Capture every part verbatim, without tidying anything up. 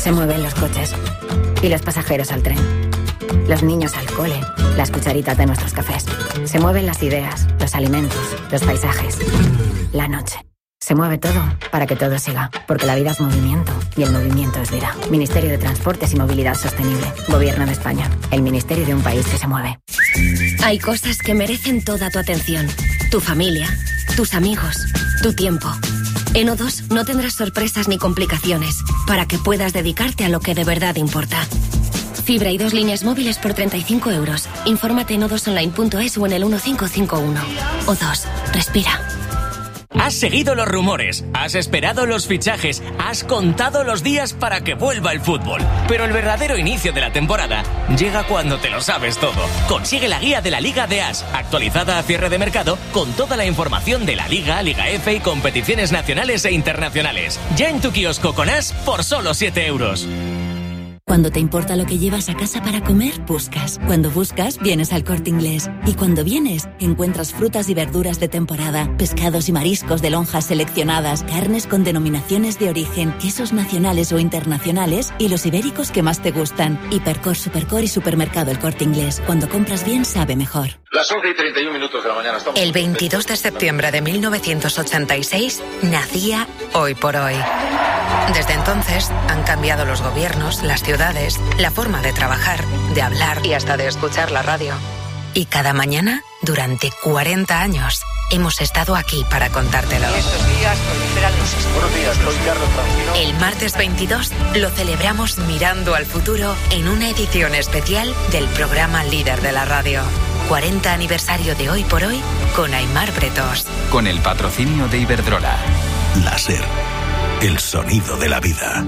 Se mueven los coches y los pasajeros al tren. Los niños al cole, las cucharitas de nuestros cafés. Se mueven las ideas, los alimentos, los paisajes, la noche. Se mueve todo para que todo siga, porque la vida es movimiento y el movimiento es vida. Ministerio de Transportes y Movilidad Sostenible. Gobierno de España. El ministerio de un país que se mueve. Hay cosas que merecen toda tu atención. Tu familia, tus amigos, tu tiempo. En O dos no tendrás sorpresas ni complicaciones para que puedas dedicarte a lo que de verdad importa. Fibra y dos líneas móviles por treinta y cinco euros. Infórmate en o dos online punto es o en el uno cinco cinco uno. O dos. Respira. Has seguido los rumores, has esperado los fichajes, has contado los días para que vuelva el fútbol. Pero el verdadero inicio de la temporada llega cuando te lo sabes todo. Consigue la guía de la Liga de As, actualizada a cierre de mercado, con toda la información de la Liga, Liga F y competiciones nacionales e internacionales. Ya en tu kiosco con As por solo siete euros. Cuando te importa lo que llevas a casa para comer, buscas. Cuando buscas, vienes al Corte Inglés. Y cuando vienes, encuentras frutas y verduras de temporada, pescados y mariscos de lonjas seleccionadas, carnes con denominaciones de origen, quesos nacionales o internacionales y los ibéricos que más te gustan. Hipercor, Supercor y Supermercado El Corte Inglés. Cuando compras bien, sabe mejor. Las once y treinta y un minutos de la mañana estamos... El veintidós de septiembre de mil novecientos ochenta y seis nacía Hoy por Hoy. Desde entonces han cambiado los gobiernos, las ciudades, la forma de trabajar, de hablar y hasta de escuchar la radio. Y cada mañana, durante cuarenta años, hemos estado aquí para contártelo. Estos días proliferan los... Buenos días, soy Carlos Francino. El martes veintidós lo celebramos mirando al futuro en una edición especial del programa líder de la radio. cuarenta aniversario de Hoy por Hoy con Aimar Bretos. Con el patrocinio de Iberdrola. Láser. El sonido de la vida.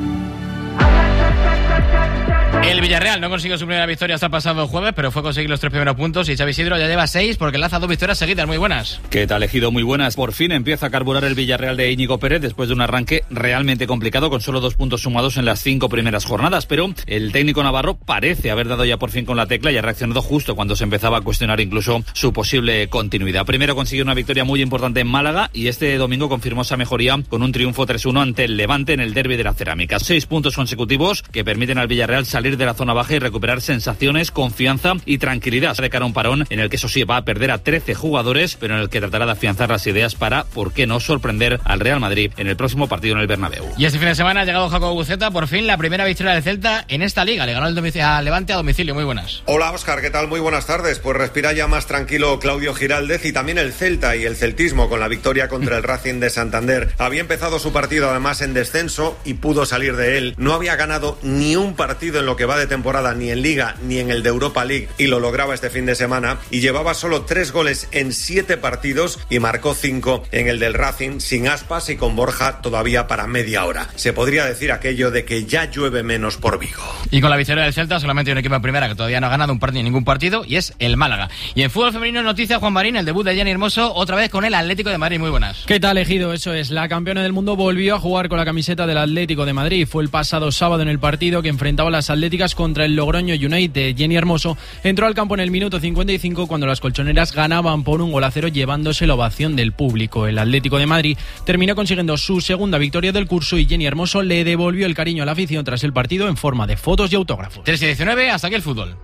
El Villarreal no consiguió su primera victoria hasta el pasado jueves, pero fue conseguir los tres primeros puntos y Xavi Isidro ya lleva seis porque lanza dos victorias seguidas. Muy buenas. ¿Qué tal, Ejido? Muy buenas. Por fin empieza a carburar el Villarreal de Íñigo Pérez después de un arranque realmente complicado con solo dos puntos sumados en las cinco primeras jornadas, pero el técnico navarro parece haber dado ya por fin con la tecla y ha reaccionado justo cuando se empezaba a cuestionar incluso su posible continuidad. Primero consiguió una victoria muy importante en Málaga y este domingo confirmó esa mejoría con un triunfo tres uno ante el Levante en el derbi de la Cerámica. Seis puntos consecutivos que permiten al Villarreal salir de la zona baja y recuperar sensaciones, confianza y tranquilidad de cara a un parón en el que eso sí va a perder a trece jugadores, pero en el que tratará de afianzar las ideas para, por qué no, sorprender al Real Madrid en el próximo partido en el Bernabéu. Y este fin de semana ha llegado Jacobo Buceta, por fin la primera victoria del Celta en esta liga. Le ganó el domic- a Levante a domicilio. Muy buenas. Hola Óscar, ¿qué tal? Muy buenas tardes. Pues respira ya más tranquilo Claudio Giraldez y también el Celta y el celtismo con la victoria contra el Racing de Santander. Había empezado su partido además en descenso y pudo salir de él. No había ganado ni un partido en lo que va de temporada, ni en Liga ni en el de Europa League, y lo lograba este fin de semana, y llevaba solo tres goles en siete partidos y marcó cinco en el del Racing, sin Aspas y con Borja todavía para media hora. Se podría decir aquello de que ya llueve menos por Vigo. Y con la victoria del Celta solamente hay un equipo en primera que todavía no ha ganado un partido, ningún partido, y es el Málaga. Y en fútbol femenino noticia, Juan Marín, el debut de Jenny Hermoso otra vez con el Atlético de Madrid. Muy buenas. ¿Qué tal, Ejido? Eso es, la campeona del mundo volvió a jugar con la camiseta del Atlético de Madrid. Fue el pasado sábado en el partido que enfrentaba a las atléticas contra el Logroño United. Jenny Hermoso entró al campo en el minuto cincuenta y cinco cuando las colchoneras ganaban por un gol a cero, llevándose la ovación del público. El Atlético de Madrid terminó consiguiendo su segunda victoria del curso y Jenny Hermoso le devolvió el cariño a la afición tras el partido en forma de fotos y autógrafos. tres y diecinueve, hasta aquí el fútbol.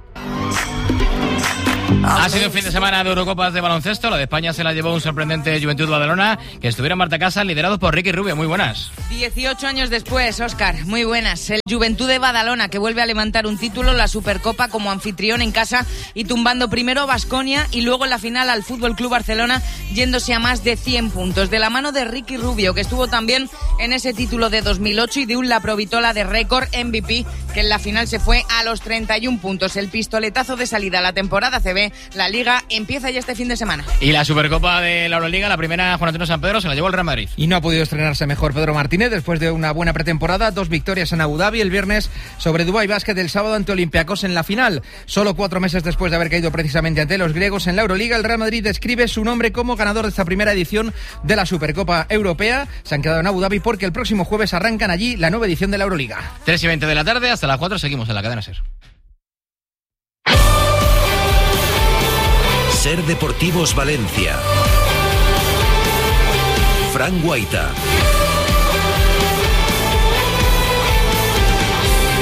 Ha sido un fin de semana de Eurocopas de baloncesto. La de España se la llevó un sorprendente Juventud Badalona, que estuvieron en Marta Casa, liderados por Ricky Rubio. Muy buenas. dieciocho años después, Óscar, muy buenas. El Juventud de Badalona, que vuelve a levantar un título, la Supercopa, como anfitrión en casa y tumbando primero a Baskonia y luego en la final al Fútbol Club Barcelona, yéndose a más de cien puntos. De la mano de Ricky Rubio, que estuvo también en ese título de dos mil ocho, y de un Laprovitola de récord M V P, que en la final se fue a los treinta y un puntos. El pistoletazo de salida a la temporada C B. La Liga empieza ya este fin de semana. Y la Supercopa de la Euroliga, la primera, Juan Antonio San Pedro, se la llevó el Real Madrid. Y no ha podido estrenarse mejor Pedro Martínez después de una buena pretemporada. Dos victorias en Abu Dhabi el viernes sobre Dubái Basket, el sábado ante Olympiacos en la final. Solo cuatro meses después de haber caído precisamente ante los griegos en la Euroliga, el Real Madrid describe su nombre como ganador de esta primera edición de la Supercopa Europea. Se han quedado en Abu Dhabi porque el próximo jueves arrancan allí la nueva edición de la Euroliga. tres y veinte de la tarde, hasta las cuatro seguimos en la cadena SER. SER Deportivos Valencia. Fran Guaita.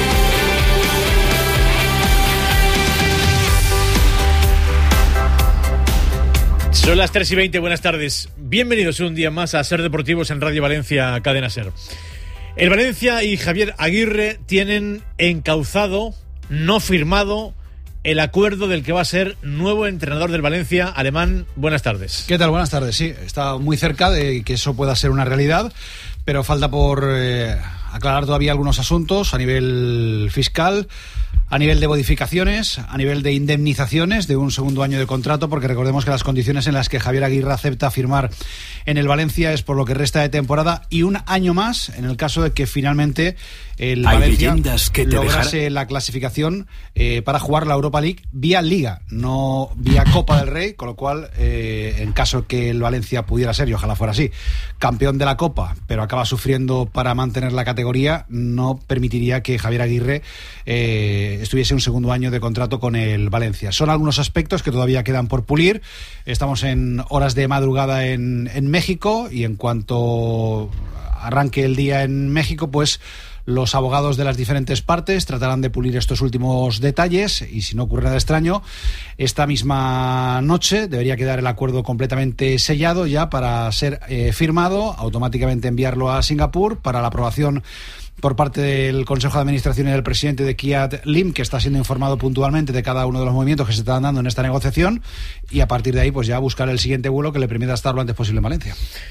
Son las tres y veinte, buenas tardes. Bienvenidos un día más a Ser Deportivos en Radio Valencia, Cadena Ser. El Valencia y Javier Aguirre tienen encauzado, no firmado, el acuerdo del que va a ser nuevo entrenador del Valencia. Alemán, buenas tardes. ¿Qué tal? Buenas tardes, sí. Está muy cerca de que eso pueda ser una realidad, pero falta por eh, aclarar todavía algunos asuntos a nivel fiscal, a nivel de modificaciones, a nivel de indemnizaciones de un segundo año de contrato, porque recordemos que las condiciones en las que Javier Aguirre acepta firmar en el Valencia es por lo que resta de temporada y un año más en el caso de que finalmente el Hay Valencia que te lograse dejar... la clasificación eh, para jugar la Europa League vía Liga, no vía Copa del Rey, con lo cual eh, en caso que el Valencia pudiera ser, y ojalá fuera así, campeón de la Copa, pero acaba sufriendo para mantener la categoría, no permitiría que Javier Aguirre eh, estuviese un segundo año de contrato con el Valencia. Son algunos aspectos que todavía quedan por pulir. Estamos en horas de madrugada en, en México, y en cuanto arranque el día en México, pues los abogados de las diferentes partes tratarán de pulir estos últimos detalles, y si no ocurre nada extraño, esta misma noche debería quedar el acuerdo completamente sellado ya para ser eh, firmado, automáticamente enviarlo a Singapur para la aprobación por parte del Consejo de Administración y del presidente de Kiat Lim, que está siendo informado puntualmente de cada uno de los movimientos que se están dando en esta negociación, y a partir de ahí pues ya buscar el siguiente vuelo que le permita estar lo antes posible en Valencia.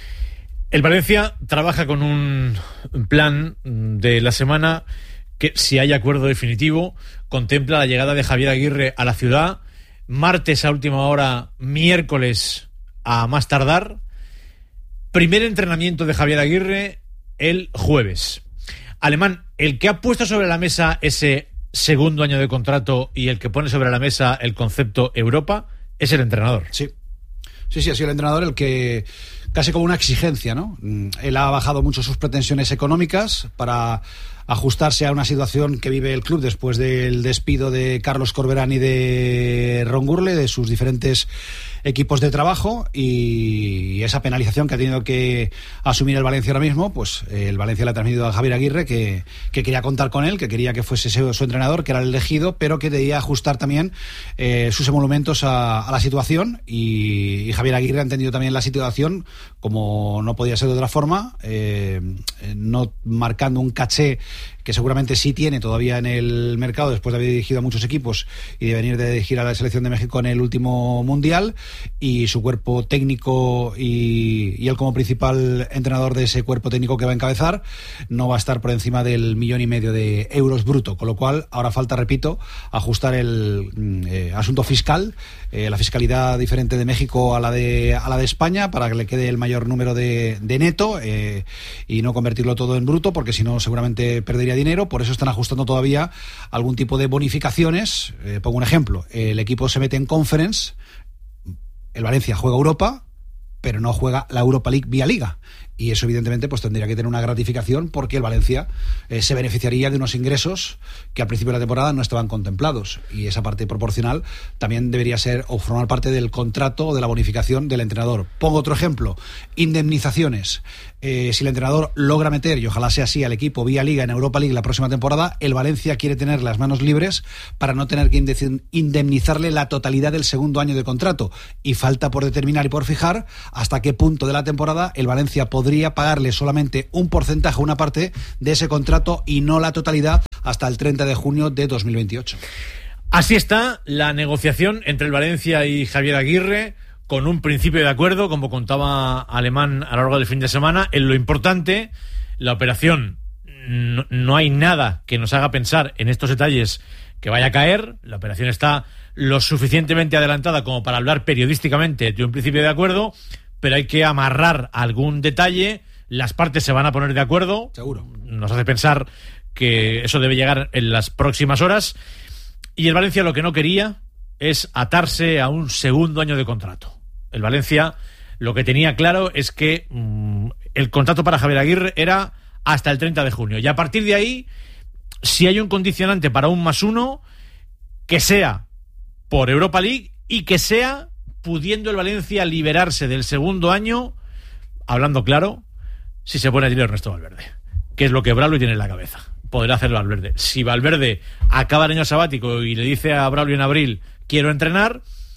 El Valencia trabaja con un plan de la semana que, si hay acuerdo definitivo, contempla la llegada de Javier Aguirre a la ciudad, martes a última hora, miércoles a más tardar. Primer entrenamiento de Javier Aguirre el jueves. Alemán, el que ha puesto sobre la mesa ese segundo año de contrato y el que pone sobre la mesa el concepto Europa es el entrenador. Sí, sí, sí, ha sido el entrenador el que, casi como una exigencia, ¿no? Él ha bajado mucho sus pretensiones económicas para ajustarse a una situación que vive el club después del despido de Carlos Corberán y de Ron Gurle, de sus diferentes equipos de trabajo, y esa penalización que ha tenido que asumir el Valencia ahora mismo, pues eh, el Valencia le ha transmitido a Javier Aguirre que, que quería contar con él, que quería que fuese su, su entrenador, que era el elegido, pero que debía ajustar también eh, sus emolumentos a, a la situación, y, y Javier Aguirre ha entendido también la situación como no podía ser de otra forma, eh, no marcando un caché que seguramente sí tiene todavía en el mercado después de haber dirigido a muchos equipos y de venir de dirigir a la selección de México en el último mundial, y su cuerpo técnico y, y él como principal entrenador de ese cuerpo técnico que va a encabezar no va a estar por encima del millón y medio de euros bruto, con lo cual ahora falta, repito, ajustar el eh, asunto fiscal, eh, la fiscalidad diferente de México a la de a la de España, para que le quede el mayor número de, de neto eh, y no convertirlo todo en bruto, porque si no seguramente perdería dinero. Por eso están ajustando todavía algún tipo de bonificaciones. Eh, pongo un ejemplo: el equipo se mete en Conference, el Valencia juega Europa, pero no juega la Europa League vía Liga, y eso evidentemente pues tendría que tener una gratificación, porque el Valencia eh, se beneficiaría de unos ingresos que al principio de la temporada no estaban contemplados, y esa parte proporcional también debería ser o formar parte del contrato o de la bonificación del entrenador. Pongo otro ejemplo: indemnizaciones. Eh, si el entrenador logra meter, y ojalá sea así, al equipo vía Liga en Europa League la próxima temporada, el Valencia quiere tener las manos libres para no tener que indemnizarle la totalidad del segundo año de contrato, y falta por determinar y por fijar hasta qué punto de la temporada el Valencia podría pagarle solamente un porcentaje, una parte de ese contrato, y no la totalidad hasta el treinta de junio de dos mil veintiocho. Así está la negociación entre el Valencia y Javier Aguirre, con un principio de acuerdo, como contaba Alemán a lo largo del fin de semana. En lo importante, la operación, no, no hay nada que nos haga pensar en estos detalles que vaya a caer. La operación está lo suficientemente adelantada como para hablar periodísticamente de un principio de acuerdo, pero hay que amarrar algún detalle. Las partes se van a poner de acuerdo. Seguro. Nos hace pensar que eso debe llegar en las próximas horas. Y el Valencia lo que no quería es atarse a un segundo año de contrato. El Valencia lo que tenía claro es que mmm, el contrato para Javier Aguirre era hasta el treinta de junio. Y a partir de ahí, si hay un condicionante para un más uno, que sea por Europa League y que sea pudiendo el Valencia liberarse del segundo año, hablando claro, si se pone a tirar Ernesto Valverde, que es lo que Braulio tiene en la cabeza. Podrá hacerlo Valverde. Si Valverde acaba el año sabático y le dice a Braulio en abril, quiero entrenar,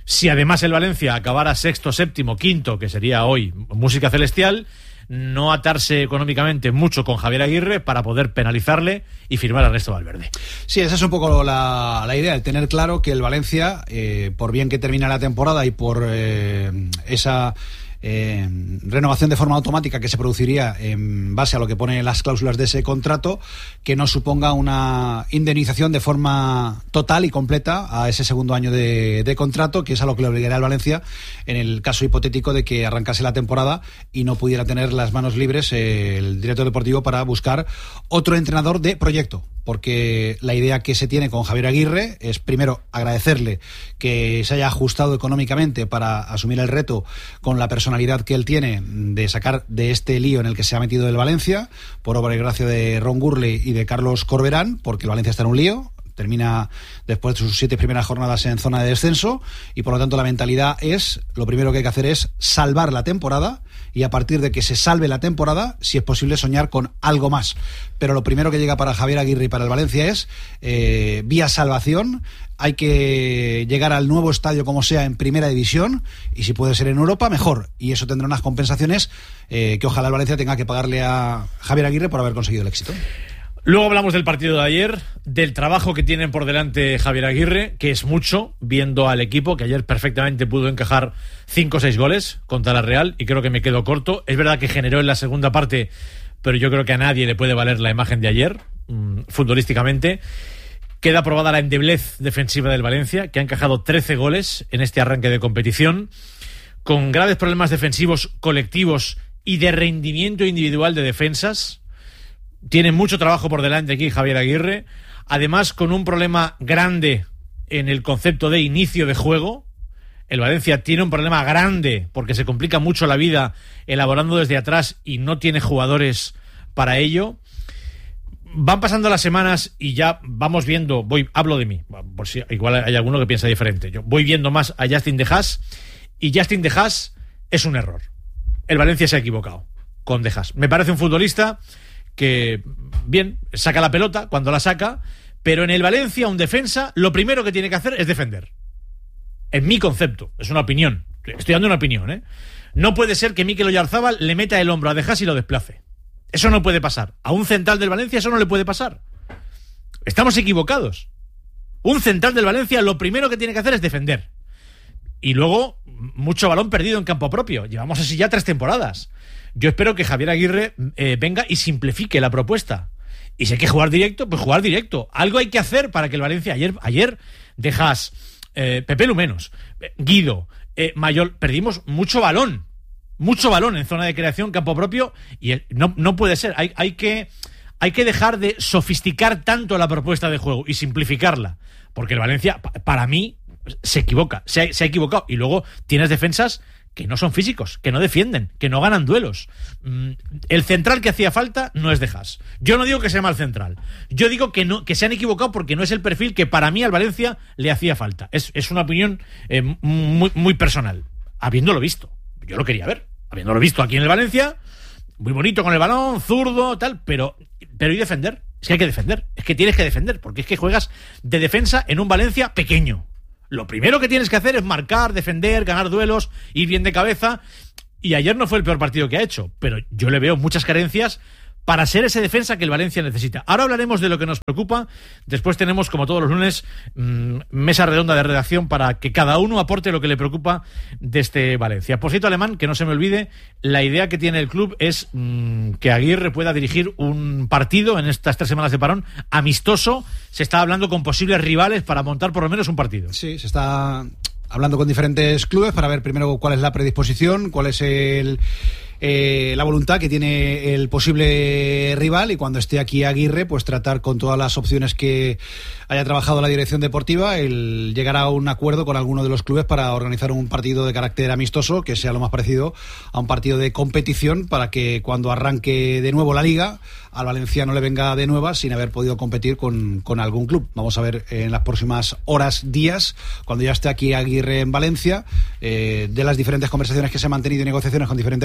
Si además el Valencia acabara sexto, séptimo, quinto, que sería hoy música celestial, no atarse económicamente mucho con Javier Aguirre para poder penalizarle y firmar a Ernesto Valverde. Sí, esa es un poco la, la idea, el tener claro que el Valencia, eh, por bien que termina la temporada y por eh, esa... Eh, renovación de forma automática que se produciría en base a lo que pone las cláusulas de ese contrato, que no suponga una indemnización de forma total y completa a ese segundo año de, de contrato, que es a lo que le obligaría al Valencia en el caso hipotético de que arrancase la temporada y no pudiera tener las manos libres eh, el director deportivo para buscar otro entrenador de proyecto. Porque la idea que se tiene con Javier Aguirre es, primero, agradecerle que se haya ajustado económicamente para asumir el reto con la personalidad que él tiene de sacar de este lío en el que se ha metido el Valencia, por obra y gracia de Ron Gurley y de Carlos Corberán, porque el Valencia está en un lío, termina después de sus siete primeras jornadas en zona de descenso y por lo tanto la mentalidad es, lo primero que hay que hacer es salvar la temporada y a partir de que se salve la temporada, si es posible, soñar con algo más. Pero lo primero que llega para Javier Aguirre y para el Valencia es eh, vía salvación. Hay que llegar al nuevo estadio como sea en primera división y si puede ser en Europa, mejor. Y eso tendrá unas compensaciones eh, que ojalá el Valencia tenga que pagarle a Javier Aguirre por haber conseguido el éxito. Luego hablamos del partido de ayer, del trabajo que tienen por delante Javier Aguirre, que es mucho, viendo al equipo, que ayer perfectamente pudo encajar cinco o seis goles contra la Real, y creo que me quedo corto. Es verdad que generó en la segunda parte, pero yo creo que a nadie le puede valer la imagen de ayer, mmm, futbolísticamente. Queda aprobada la endeblez defensiva del Valencia, que ha encajado trece goles en este arranque de competición, con graves problemas defensivos colectivos y de rendimiento individual de defensas. Tiene mucho trabajo por delante aquí Javier Aguirre, además con un problema grande en el concepto de inicio de juego. El Valencia tiene un problema grande porque se complica mucho la vida elaborando desde atrás y no tiene jugadores para ello. Van pasando las semanas y ya vamos viendo, voy hablo de mí, por si igual hay alguno que piensa diferente. Yo voy viendo más a Justin De Haas y Justin De Haas es un error. El Valencia se ha equivocado con De Haas. Me parece un futbolista que, bien, saca la pelota cuando la saca, pero en el Valencia un defensa lo primero que tiene que hacer es defender. En mi concepto, es una opinión, estoy dando una opinión, ¿eh? No puede ser que Mikel Oyarzabal le meta el hombro a De Haas y lo desplace. Eso no puede pasar. A un central del Valencia eso no le puede pasar. Estamos equivocados. Un central del Valencia lo primero que tiene que hacer es defender. Y luego, mucho balón perdido en campo propio. Llevamos así ya tres temporadas. Yo espero que Javier Aguirre eh, venga y simplifique la propuesta. Y si hay que jugar directo, pues jugar directo. Algo hay que hacer para que el Valencia... Ayer, ayer De Haas, eh, Pepe Lumenos, eh, Guido, eh, Mayol, perdimos mucho balón. Mucho balón en zona de creación, campo propio. Y eh, no, no puede ser. Hay, hay, que, hay que dejar de sofisticar tanto la propuesta de juego y simplificarla. Porque el Valencia, pa, para mí, se equivoca. Se ha, se ha equivocado. Y luego tienes defensas que no son físicos, que no defienden, que no ganan duelos. El central que hacía falta no es De Haas. Yo no digo que sea mal central. Yo digo que no, que se han equivocado porque no es el perfil que para mí al Valencia le hacía falta. Es, es una opinión eh, muy, muy personal. Habiéndolo visto. Yo lo quería ver. Habiéndolo visto aquí en el Valencia, muy bonito con el balón, zurdo, tal, pero, pero ¿y defender? Es que hay que defender. Es que tienes que defender, porque es que juegas de defensa en un Valencia pequeño. Lo primero que tienes que hacer es marcar, defender, ganar duelos, ir bien de cabeza. Y ayer no fue el peor partido que ha hecho, pero yo le veo muchas carencias para ser ese defensa que el Valencia necesita. Ahora hablaremos de lo que nos preocupa. Después tenemos, como todos los lunes, mmm, mesa redonda de redacción para que cada uno aporte lo que le preocupa de este Valencia. Por cierto, Alemán, que no se me olvide, la idea que tiene el club es mmm, que Aguirre pueda dirigir un partido en estas tres semanas de parón amistoso. Se está hablando con posibles rivales para montar por lo menos un partido. Sí, se está hablando con diferentes clubes para ver primero cuál es la predisposición, cuál es el... Eh, la voluntad que tiene el posible rival y cuando esté aquí Aguirre pues tratar con todas las opciones que haya trabajado la dirección deportiva el llegar a un acuerdo con alguno de los clubes para organizar un partido de carácter amistoso que sea lo más parecido a un partido de competición para que cuando arranque de nuevo la liga al Valencia no le venga de nueva sin haber podido competir con, con algún club. Vamos a ver en las próximas horas, días, cuando ya esté aquí Aguirre en Valencia, eh, de las diferentes conversaciones que se han mantenido y negociaciones con diferentes clubes,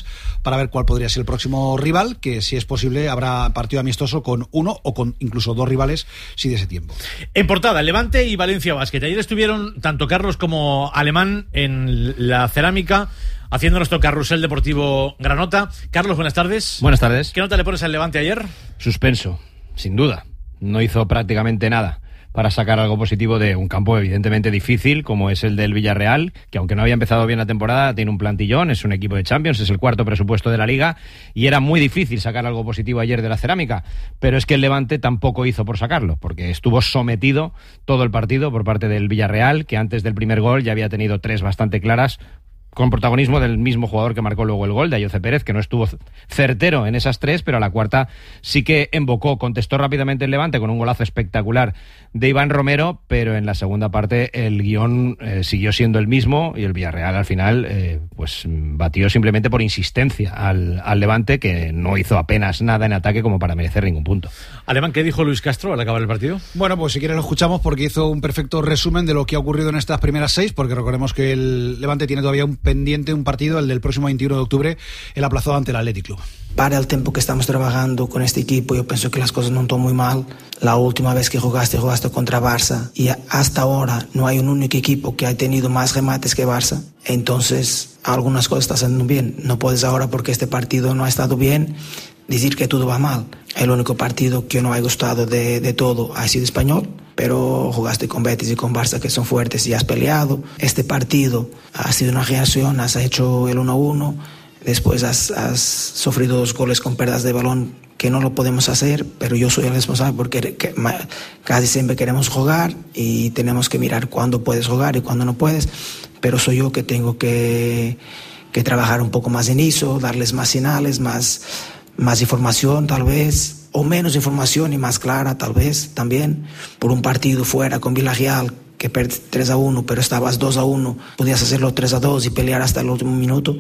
para ver cuál podría ser el próximo rival, que si es posible habrá partido amistoso con uno o con incluso dos rivales si de ese tiempo. En portada, Levante y Valencia Basket. Ayer estuvieron tanto Carlos como Alemán en la cerámica haciendo nuestro carrusel deportivo Granota. Carlos, buenas tardes. Buenas tardes. ¿Qué nota le pones al Levante ayer? Suspenso, sin duda. No hizo prácticamente nada para sacar algo positivo de un campo evidentemente difícil como es el del Villarreal, que aunque no había empezado bien la temporada, tiene un plantillón, es un equipo de Champions, es el cuarto presupuesto de la Liga, y era muy difícil sacar algo positivo ayer de la cerámica, pero es que el Levante tampoco hizo por sacarlo, porque estuvo sometido todo el partido por parte del Villarreal, que antes del primer gol ya había tenido tres bastante claras, con protagonismo del mismo jugador que marcó luego el gol, de Ayoce Pérez, que no estuvo certero en esas tres, pero a la cuarta sí que embocó, contestó rápidamente el Levante con un golazo espectacular de Iván Romero, pero en la segunda parte el guión eh, siguió siendo el mismo y el Villarreal al final eh, pues batió simplemente por insistencia al, al Levante, que no hizo apenas nada en ataque como para merecer ningún punto. Alemán, ¿qué dijo Luis Castro al acabar el partido? Bueno, pues si quieres lo escuchamos porque hizo un perfecto resumen de lo que ha ocurrido en estas primeras seis, porque recordemos que el Levante tiene todavía un pendiente, un partido, el del próximo veintiuno de octubre, el aplazado ante el Athletic Club. Para el tiempo que estamos trabajando con este equipo, yo pienso que las cosas no están muy mal. La última vez que jugaste, jugaste contra Barça y hasta ahora no hay un único equipo que haya tenido más remates que Barça. Entonces, algunas cosas están haciendo bien. No puedes ahora, porque este partido no ha estado bien, decir que todo va mal. El único partido que no ha gustado de, de todo ha sido Español, pero jugaste con Betis y con Barça, que son fuertes, y has peleado. Este partido ha sido una reacción, has hecho el uno a uno, después has, has sufrido dos goles con pérdidas de balón que no lo podemos hacer, pero yo soy el responsable porque que, ma, casi siempre queremos jugar y tenemos que mirar cuándo puedes jugar y cuándo no puedes, pero soy yo que tengo que, que trabajar un poco más en eso, darles más señales, más, más información tal vez, o menos información y más clara tal vez también, por un partido fuera con Villarreal que perdiste tres a uno, pero estabas dos a uno, podías hacerlo tres a dos y pelear hasta el último minuto.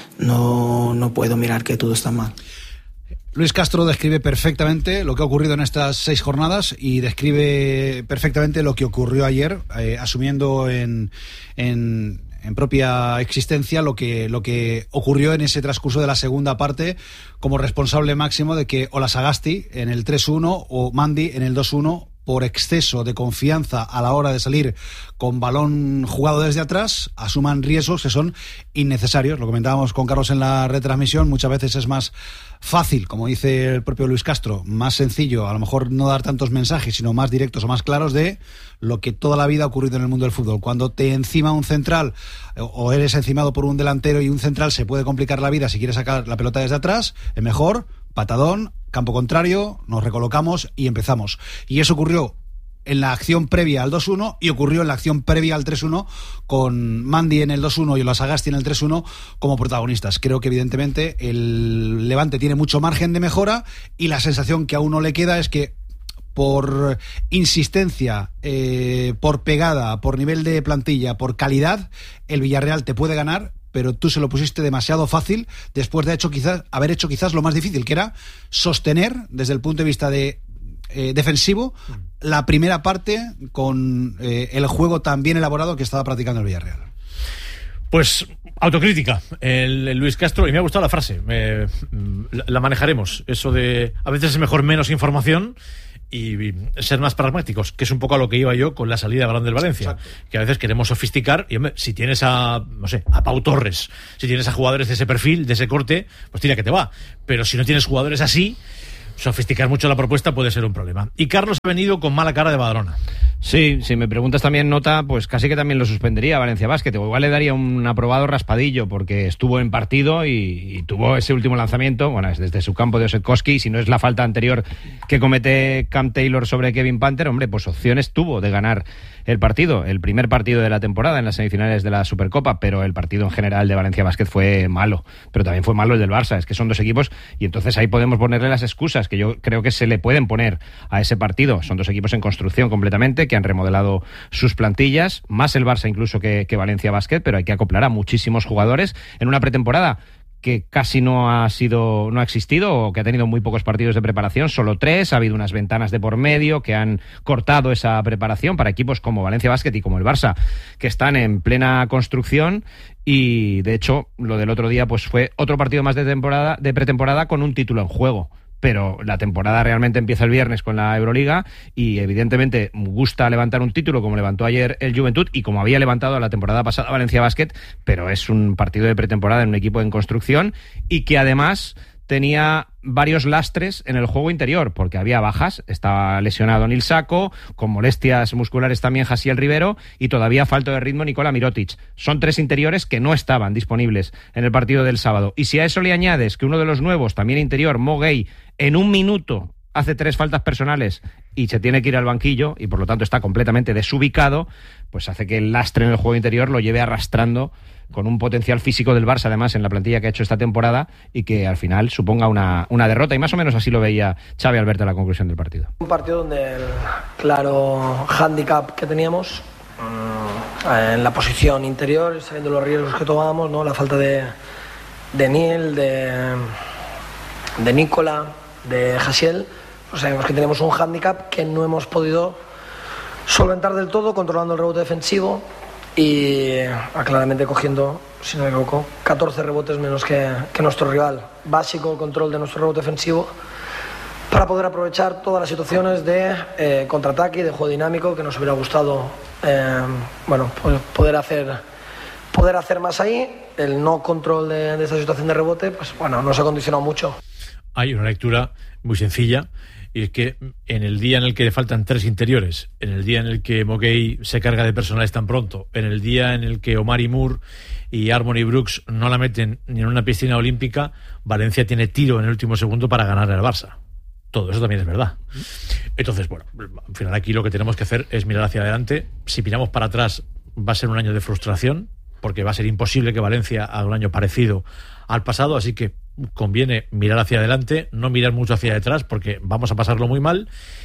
No, no puedo mirar que todo está mal. Luis Castro describe perfectamente lo que ha ocurrido en estas seis jornadas y describe perfectamente lo que ocurrió ayer, eh, asumiendo en, en, en propia existencia lo que, lo que ocurrió en ese transcurso de la segunda parte, como responsable máximo de que o la Sagasti en el tres uno o Mandi en el dos uno, por exceso de confianza a la hora de salir con balón jugado desde atrás, asuman riesgos que son innecesarios. Lo comentábamos con Carlos en la retransmisión, muchas veces es más fácil, como dice el propio Luis Castro, más sencillo, a lo mejor no dar tantos mensajes, sino más directos o más claros de lo que toda la vida ha ocurrido en el mundo del fútbol. Cuando te encima un central o eres encimado por un delantero y un central, se puede complicar la vida si quieres sacar la pelota desde atrás, es mejor, patadón, campo contrario, nos recolocamos y empezamos. Y eso ocurrió en la acción previa al dos uno y ocurrió en la acción previa al tres uno con Mandi en el dos uno y la Sagasti en el tres uno como protagonistas. Creo que evidentemente el Levante tiene mucho margen de mejora y la sensación que a uno le queda es que por insistencia, eh, por pegada, por nivel de plantilla, por calidad, el Villarreal te puede ganar, pero tú se lo pusiste demasiado fácil después de hecho quizás, haber hecho quizás lo más difícil, que era sostener desde el punto de vista de eh, defensivo la primera parte con eh, el juego tan bien elaborado que estaba practicando el Villarreal. Pues autocrítica, el, el Luis Castro, y me ha gustado la frase, eh, la, la manejaremos, eso de a veces es mejor menos información y ser más pragmáticos, que es un poco a lo que iba yo con la salida de balón del Valencia. Exacto. Que a veces queremos sofisticar y, hombre, si tienes a, no sé, a Pau Torres, si tienes a jugadores de ese perfil, de ese corte, pues tira que te va. Pero si no tienes jugadores así, sofisticar mucho la propuesta puede ser un problema. Y Carlos ha venido con mala cara de Badalona. Sí, si me preguntas también nota, pues casi que también lo suspendería a Valencia Basket, o igual le daría un aprobado raspadillo, porque estuvo en partido y, y tuvo ese último lanzamiento, bueno, es desde su campo de Osetkowski, si no es la falta anterior que comete Cam Taylor sobre Kevin Panther, hombre, pues opciones tuvo de ganar el partido, el primer partido de la temporada en las semifinales de la Supercopa, pero el partido en general de Valencia Basket fue malo, pero también fue malo el del Barça, es que son dos equipos y entonces ahí podemos ponerle las excusas que yo creo que se le pueden poner a ese partido, son dos equipos en construcción completamente, que han remodelado sus plantillas, más el Barça incluso que, que Valencia Basket, pero hay que acoplar a muchísimos jugadores en una pretemporada que casi no ha sido, no ha existido, o que ha tenido muy pocos partidos de preparación, solo tres. Ha habido unas ventanas de por medio que han cortado esa preparación para equipos como Valencia Basket y como el Barça, que están en plena construcción. Y de hecho, lo del otro día pues fue otro partido más de temporada, de pretemporada, con un título en juego. Pero la temporada realmente empieza el viernes con la Euroliga y evidentemente gusta levantar un título como levantó ayer el Juventud y como había levantado la temporada pasada Valencia Basket, pero es un partido de pretemporada en un equipo en construcción y que además tenía varios lastres en el juego interior, porque había bajas. Estaba lesionado Nil Sacco, con molestias musculares también Jasiel Rivero, y todavía falto de ritmo Nikola Mirotic. Son tres interiores que no estaban disponibles en el partido del sábado. Y si a eso le añades que uno de los nuevos, también interior, Mo Gay, en un minuto hace tres faltas personales y se tiene que ir al banquillo, y por lo tanto está completamente desubicado, pues hace que el lastre en el juego interior lo lleve arrastrando, con un potencial físico del Barça además en la plantilla que ha hecho esta temporada, y que al final suponga una, una derrota, y más o menos así lo veía Xavi Alberto a la conclusión del partido. Un partido donde el claro hándicap que teníamos en la posición interior, sabiendo los riesgos que tomábamos, ¿no? La falta de, de Niel, de, de Nicola, de Jasiel, pues sabemos que tenemos un hándicap que no hemos podido solventar del todo, controlando el rebote defensivo y claramente cogiendo, si no me equivoco, catorce rebotes menos que, que nuestro rival. Básico control de nuestro rebote defensivo para poder aprovechar todas las situaciones de eh, contraataque y de juego dinámico que nos hubiera gustado eh, bueno, pues poder hacer poder hacer más ahí. El no control de, de esta situación de rebote, pues bueno, nos ha condicionado mucho. Hay una lectura muy sencilla, y es que en el día en el que le faltan tres interiores, en el día en el que Mogay se carga de personales tan pronto, en el día en el que Omar y Moore y Harmony Brooks no la meten ni en una piscina olímpica, Valencia tiene tiro en el último segundo para ganar al Barça. Todo eso también es verdad. Entonces, bueno, al final aquí lo que tenemos que hacer es mirar hacia adelante. Si miramos para atrás, va a ser un año de frustración, porque va a ser imposible que Valencia haga un año parecido al pasado, así que conviene mirar hacia adelante, no mirar mucho hacia detrás, porque vamos a pasarlo muy mal.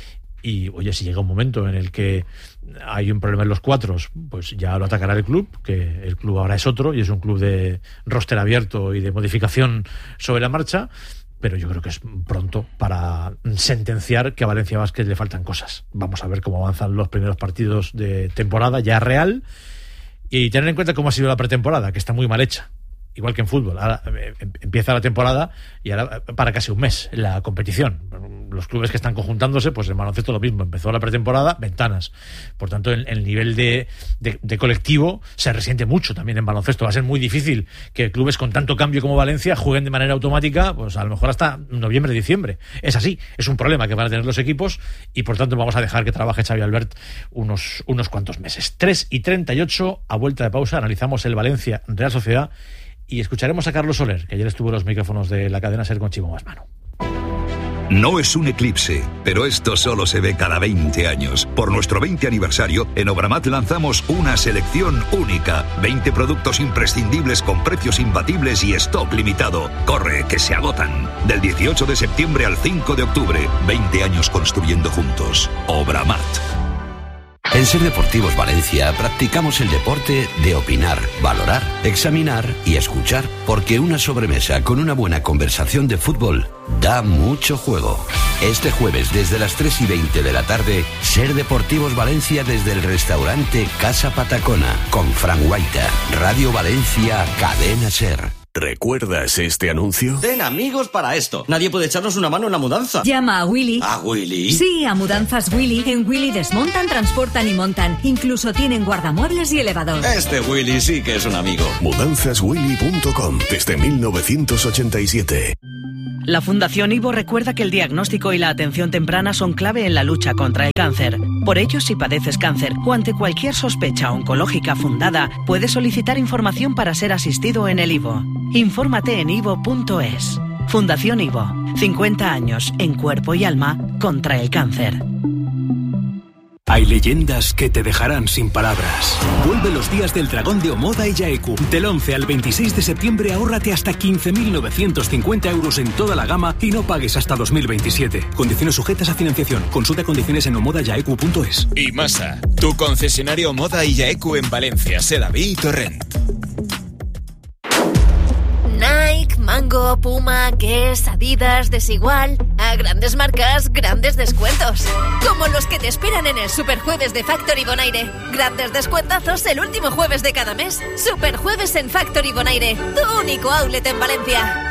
Y oye, si llega un momento en el que hay un problema en los cuatros, pues ya lo atacará el club, que el club ahora es otro y es un club de roster abierto y de modificación sobre la marcha. Pero yo creo que es pronto para sentenciar que a Valencia Basket le faltan cosas. Vamos a ver cómo avanzan los primeros partidos de temporada ya real, y tener en cuenta cómo ha sido la pretemporada, que está muy mal hecha. Igual que en fútbol, ahora empieza la temporada y ahora para casi un mes la competición. Los clubes que están conjuntándose, pues en baloncesto lo mismo, empezó la pretemporada, ventanas. Por tanto, el, el nivel de, de, de colectivo se resiente mucho también en baloncesto. Va a ser muy difícil que clubes con tanto cambio como Valencia jueguen de manera automática, pues a lo mejor hasta noviembre, diciembre. Es así, es un problema que van a tener los equipos, y por tanto vamos a dejar que trabaje Xavi Albert unos, unos cuantos meses. tres y treinta y ocho, a vuelta de pausa, analizamos el Valencia Real Sociedad. Y escucharemos a Carlos Soler, que ayer estuvo en los micrófonos de la cadena SER con Chimo Masmano. No es un eclipse, pero esto solo se ve cada veinte años. Por nuestro veinte aniversario, en Obramat lanzamos una selección única. veinte productos imprescindibles con precios imbatibles y stock limitado. Corre, que se agotan. Del dieciocho de septiembre al cinco de octubre. veinte años construyendo juntos. Obramat. En Ser Deportivos Valencia practicamos el deporte de opinar, valorar, examinar y escuchar, porque una sobremesa con una buena conversación de fútbol da mucho juego. Este jueves desde las tres y veinte de la tarde, Ser Deportivos Valencia desde el restaurante Casa Patacona, con Fran Guaita, Radio Valencia, Cadena Ser. ¿Recuerdas este anuncio? Ten amigos para esto. Nadie puede echarnos una mano en la mudanza. Llama a Willy. ¿A Willy? Sí, a Mudanzas Willy. En Willy desmontan, transportan y montan. Incluso tienen guardamuebles y elevador. Este Willy sí que es un amigo. mudanzas willy punto com, desde mil novecientos ochenta y siete. La Fundación Ivo recuerda que el diagnóstico y la atención temprana son clave en la lucha contra el cáncer. Por ello, si padeces cáncer o ante cualquier sospecha oncológica fundada, puedes solicitar información para ser asistido en el Ivo. Infórmate en ivo punto es. Fundación Ivo. cincuenta años en cuerpo y alma contra el cáncer. Hay leyendas que te dejarán sin palabras. Vuelve los días del dragón de Omoda y Yaeku. Del once al veintiséis de septiembre ahórrate hasta quince mil novecientos cincuenta euros en toda la gama y no pagues hasta dos mil veintisiete. Condiciones sujetas a financiación. Consulta condiciones en omoda yaeku punto es. Y Masa, tu concesionario Omoda y Yaeku en Valencia, Sedaví y Torrent. Nike, Hugo, Puma, Guess, Adidas, Desigual. A grandes marcas, grandes descuentos. Como los que te esperan en el Superjueves de Factory Bonaire. Grandes descuentazos el último jueves de cada mes. Superjueves en Factory Bonaire, tu único outlet en Valencia.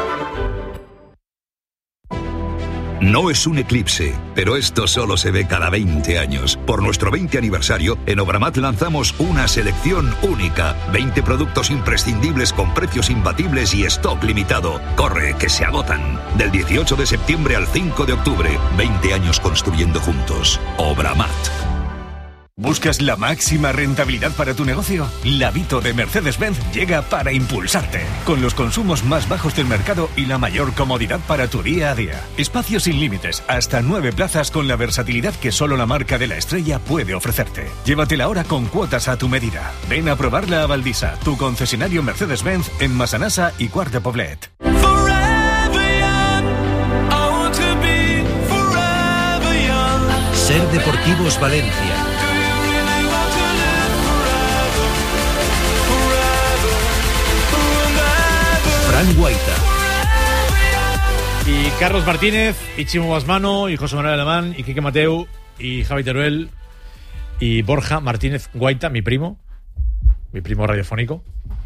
No es un eclipse, pero esto solo se ve cada veinte años. Por nuestro veinte aniversario, en Obramat lanzamos una selección única. veinte productos imprescindibles con precios imbatibles y stock limitado. Corre, que se agotan. Del dieciocho de septiembre al cinco de octubre. veinte años construyendo juntos. Obramat. ¿Buscas la máxima rentabilidad para tu negocio? La Vito de Mercedes-Benz llega para impulsarte, con los consumos más bajos del mercado y la mayor comodidad para tu día a día. Espacios sin límites, hasta nueve plazas con la versatilidad que solo la marca de la estrella puede ofrecerte. Llévatela ahora con cuotas a tu medida. Ven a probarla a Valdisa, tu concesionario Mercedes-Benz en Massanassa y Quart de Poblet. Ser Deportivos Valencia. Fran Guaita. Y Carlos Martínez, y Chimo Basmano, y José Manuel Alemán, y Quique Mateu, y Javi Teruel, y Borja Martínez Guaita, mi primo, mi primo radiofónico,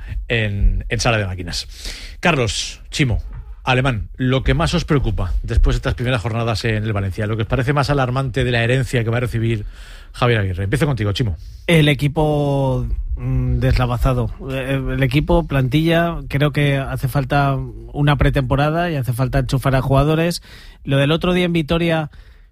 en, en Sala de Máquinas. Carlos, Chimo, Alemán, lo que más os preocupa después de estas primeras jornadas en el Valencia, lo que os parece más alarmante de la herencia que va a recibir Javier Aguirre. Empiezo contigo, Chimo. El equipo mmm, deslavazado. El equipo, plantilla, creo que hace falta una pretemporada y hace falta enchufar a jugadores. Lo del otro día en Vitoria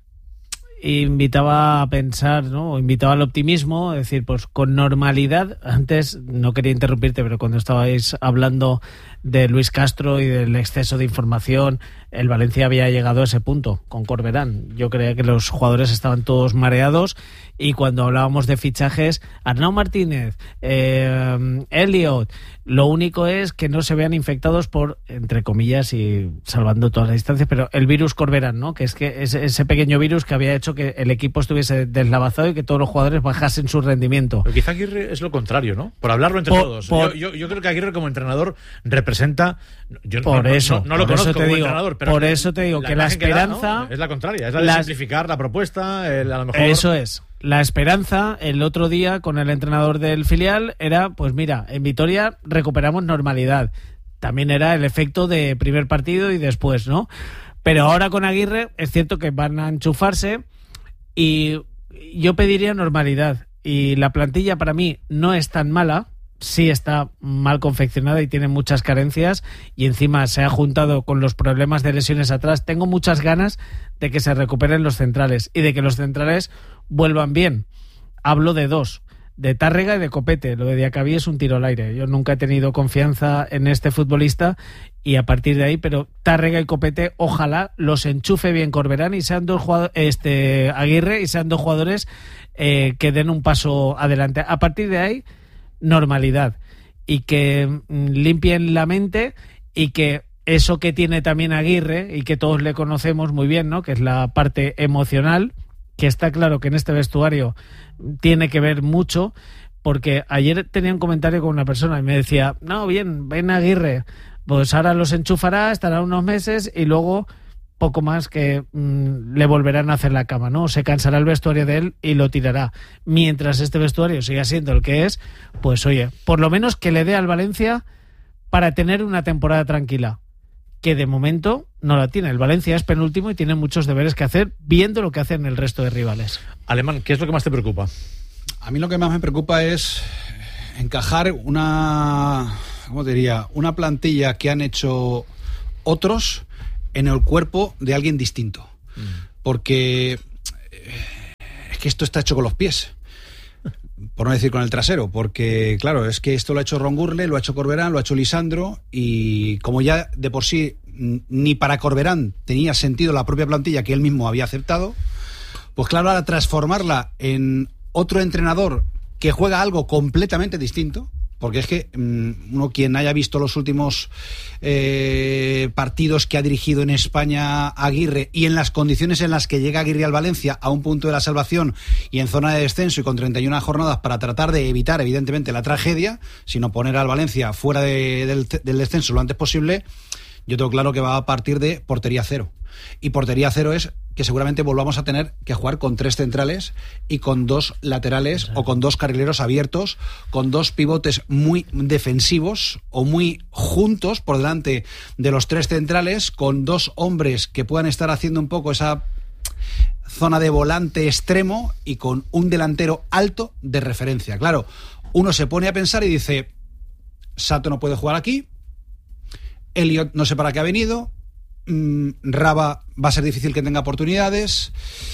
invitaba a pensar, ¿no? Invitaba al optimismo, es decir, pues con normalidad. Antes, no quería interrumpirte, pero cuando estabais hablando de Luis Castro y del exceso de información, el Valencia había llegado a ese punto con Corberán. Yo creía que los jugadores estaban todos mareados y cuando hablábamos de fichajes, Arnau Martínez, eh, Elliot, lo único es que no se vean infectados por, entre comillas y salvando todas las distancias, pero el virus Corberán, ¿no? Que es que es ese pequeño virus que había hecho que el equipo estuviese deslavazado y que todos los jugadores bajasen su rendimiento. Pero quizá Aguirre es lo contrario, ¿no? Por hablarlo entre por, todos. Por, yo, yo, yo creo que Aguirre como entrenador representa... Yo por no, eso, no, no lo por conozco eso te como digo, entrenador, pero por eso te digo la que la esperanza... Que da, ¿no? Es la contraria, es la de las, simplificar la propuesta, el, a lo mejor... Eso es. La esperanza, el otro día con el entrenador del filial, era, pues mira, en Vitoria recuperamos normalidad. También era el efecto de primer partido y después, ¿no? Pero ahora con Aguirre es cierto que van a enchufarse y yo pediría normalidad. Y la plantilla para mí no es tan mala, sí está mal confeccionada y tiene muchas carencias y encima se ha juntado con los problemas de lesiones atrás. Tengo muchas ganas de que se recuperen los centrales y de que los centrales vuelvan bien. Hablo de dos, de Tárrega y de Copete. Lo de Diacabí es un tiro al aire. Yo nunca he tenido confianza en este futbolista y a partir de ahí, pero Tárrega y Copete, ojalá los enchufe bien Corberán y sean dos jugadores, este Aguirre y sean dos jugadores eh, que den un paso adelante. A partir de ahí, normalidad y que mm, limpien la mente y que eso que tiene también Aguirre y que todos le conocemos muy bien, ¿no? Que es la parte emocional, que está claro que en este vestuario tiene que ver mucho, porque ayer tenía un comentario con una persona y me decía, no, bien, ven Aguirre, pues ahora los enchufará, estará unos meses y luego poco más que mmm, le volverán a hacer la cama, ¿no? Se cansará el vestuario de él y lo tirará. Mientras este vestuario siga siendo el que es, pues oye, por lo menos que le dé al Valencia para tener una temporada tranquila, que de momento no la tiene. El Valencia es penúltimo y tiene muchos deberes que hacer viendo lo que hacen el resto de rivales. Alemán, ¿qué es lo que más te preocupa? A mí lo que más me preocupa es encajar una, ¿cómo diría? Una plantilla que han hecho otros en el cuerpo de alguien distinto. Mm. Porque es que esto está hecho con los pies, por no decir con el trasero, porque claro, es que esto lo ha hecho Ron Gurle, lo ha hecho Corberán, lo ha hecho Lisandro, y como ya de por sí ni para Corberán tenía sentido la propia plantilla que él mismo había aceptado, pues claro, ahora transformarla en otro entrenador que juega algo completamente distinto, porque es que um, uno quien haya visto los últimos eh, partidos que ha dirigido en España Aguirre y en las condiciones en las que llega Aguirre al Valencia a un punto de la salvación y en zona de descenso y con treinta y una jornadas para tratar de evitar evidentemente la tragedia, sino poner al Valencia fuera de, del, del descenso lo antes posible, yo tengo claro que va a partir de portería cero. Y portería cero es que seguramente volvamos a tener que jugar con tres centrales y con dos laterales sí. o con dos carrileros abiertos, con dos pivotes muy defensivos o muy juntos por delante de los tres centrales, con dos hombres que puedan estar haciendo un poco esa zona de volante extremo y con un delantero alto de referencia. Claro, uno se pone a pensar y dice, Sato no puede jugar aquí, Elliot no sé para qué ha venido, Raba va a ser difícil que tenga oportunidades,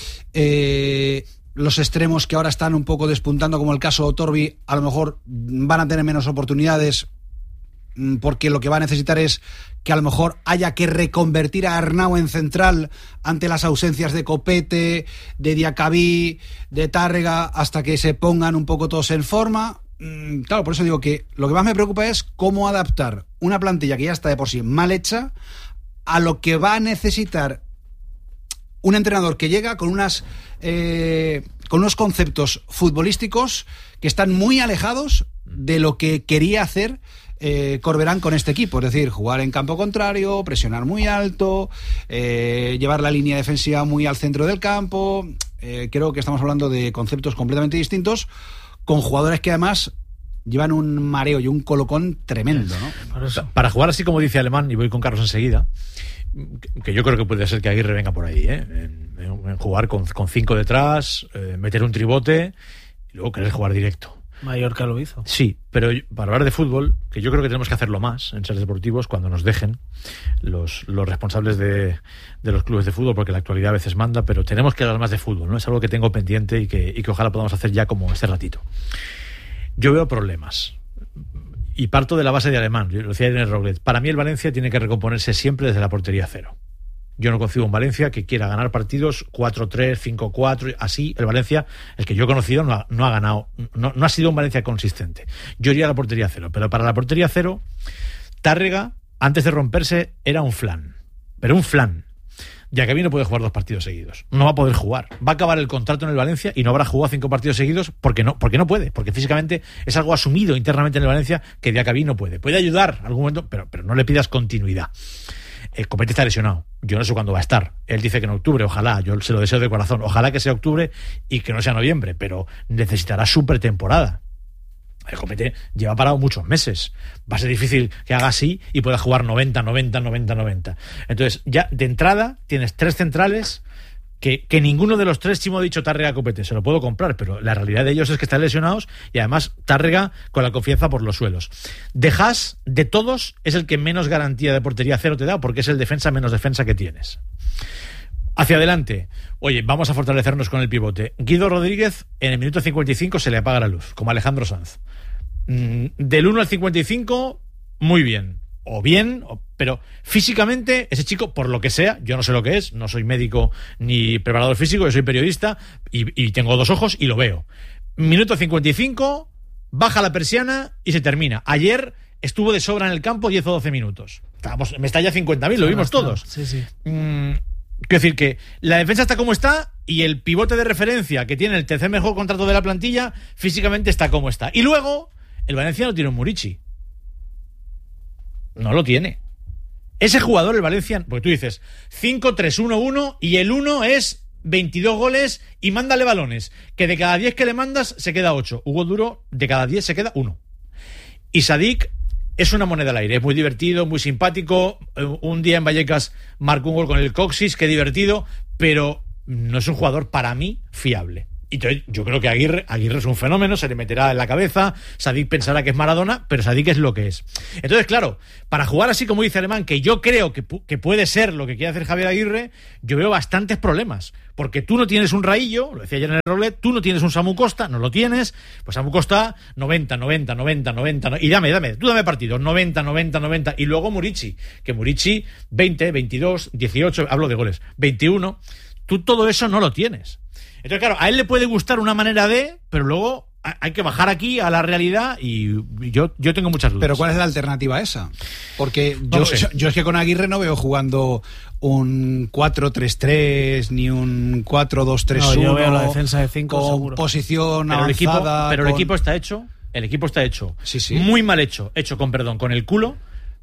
eh, los extremos que ahora están un poco despuntando, como el caso de Torbi, a lo mejor van a tener menos oportunidades porque lo que va a necesitar es que a lo mejor haya que reconvertir a Arnau en central ante las ausencias de Copete, de Diacabí, de Tárrega, hasta que se pongan un poco todos en forma. Claro, por eso digo que lo que más me preocupa es cómo adaptar una plantilla que ya está de por sí mal hecha a lo que va a necesitar un entrenador que llega con unas eh, con unos conceptos futbolísticos que están muy alejados de lo que quería hacer eh, Corberán con este equipo, es decir, jugar en campo contrario, presionar muy alto, eh, llevar la línea defensiva muy al centro del campo. Eh, creo que estamos hablando de conceptos completamente distintos, con jugadores que además llevan un mareo y un colocón tremendo, ¿no? Por eso. Para jugar así como dice Alemán, y voy con Carlos enseguida, que yo creo que puede ser que Aguirre venga por ahí, ¿eh? en, en jugar con, con cinco detrás, eh, meter un tribote y luego querer jugar directo. Mallorca lo hizo. Sí, pero para hablar de fútbol, que yo creo que tenemos que hacerlo más en Ser Deportivos cuando nos dejen los, los responsables de, de los clubes de fútbol, porque la actualidad a veces manda, pero tenemos que hablar más de fútbol, ¿no? Es algo que tengo pendiente y que, y que ojalá podamos hacer ya como este ratito. Yo veo problemas y parto de la base de Alemán, yo lo decía en el Roblet. Para mí el Valencia tiene que recomponerse siempre desde la portería cero. Yo no concibo un Valencia que quiera ganar partidos cuatro tres, cinco cuatro, así. El Valencia, el que yo he conocido, no ha, no ha ganado, no, no ha sido un Valencia consistente. Yo iría a la portería cero, pero para la portería cero, Tárrega, antes de romperse, era un flan, pero un flan. Diacabí no puede jugar dos partidos seguidos, no va a poder jugar, va a acabar el contrato en el Valencia y no habrá jugado cinco partidos seguidos porque no, porque no puede, porque físicamente es algo asumido internamente en el Valencia que Diacabí no puede, puede ayudar en algún momento, pero, pero no le pidas continuidad. El Copete está lesionado, yo no sé cuándo va a estar, él dice que en octubre, ojalá, yo se lo deseo de corazón, ojalá que sea octubre y que no sea noviembre, pero necesitará su pretemporada. El Copete lleva parado muchos meses. Va a ser difícil que haga así y pueda jugar noventa, noventa, noventa, noventa. Entonces, ya de entrada tienes tres centrales que, que ninguno de los tres, Chimo ha dicho Tárrega, Copete, se lo puedo comprar, pero la realidad de ellos es que están lesionados y además Tárrega con la confianza por los suelos. De Haas, de todos, es el que menos garantía de portería cero te da porque es el defensa menos defensa que tienes. Hacia adelante, oye, vamos a fortalecernos con el pivote. Guido Rodríguez, en el minuto cincuenta y cinco se le apaga la luz, como Alejandro Sanz. Mm, del uno al cincuenta y cinco, muy bien. O bien, o, pero físicamente, ese chico, por lo que sea, yo no sé lo que es, no soy médico ni preparador físico, yo soy periodista y, y tengo dos ojos y lo veo. Minuto cincuenta y cinco, baja la persiana y se termina. Ayer estuvo de sobra en el campo diez o doce minutos. Estábamos, me está ya cincuenta mil, lo vimos todos. Sí, sí. Mm, Quiero decir que la defensa está como está y el pivote de referencia que tiene el tercer mejor contrato de la plantilla físicamente está como está. Y luego, el Valencia no tiene un Murici. No lo tiene. Ese jugador, el Valencia, porque tú dices cinco tres uno uno y el uno es veintidós goles y mándale balones. Que de cada diez que le mandas se queda ocho. Hugo Duro, de cada diez se queda uno. Y Sadik es una moneda al aire, es muy divertido, muy simpático. Un día en Vallecas marcó un gol con el Coxis, qué divertido, pero no es un jugador para mí fiable. Y yo creo que Aguirre, Aguirre es un fenómeno, se le meterá en la cabeza, Sadik pensará que es Maradona, pero Sadik es lo que es. Entonces, claro, para jugar así como dice Alemán, que yo creo que, que puede ser lo que quiere hacer Javier Aguirre, yo veo bastantes problemas. Porque tú no tienes un Raillo, lo decía ayer en el Roblet, tú no tienes un Samu Costa, no lo tienes, pues Samu Costa noventa, noventa, noventa, noventa, y dame, dame, tú dame partidos, noventa, noventa, noventa, y luego Murici, que Murici veinte, veintidós, dieciocho, hablo de goles, veintiuno, tú todo eso no lo tienes. Entonces, claro, a él le puede gustar una manera de, pero luego hay que bajar aquí a la realidad y yo, yo tengo muchas dudas. Pero ¿cuál es la alternativa a esa? Porque yo, no sé. yo, yo es que con Aguirre no veo jugando un cuatro tres tres ni un cuatro dos tres uno. No, yo veo la defensa de cinco con seguro. Posición pero el equipo, avanzada. pero con... el equipo está hecho, el equipo está hecho, sí, sí. muy mal hecho, hecho con perdón, con el culo,